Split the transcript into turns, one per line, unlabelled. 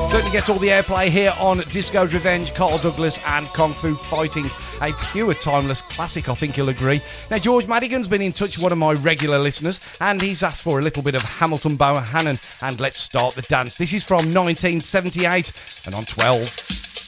Certainly gets all the airplay here on Disco's Revenge, Carl Douglas and Kung Fu Fighting. A pure timeless classic, I think you'll agree. Now, George Madigan's been in touch with one of my regular listeners, and he's asked for a little bit of Hamilton Bohannon and Let's Start the Dance. This is from 1978 and on 12.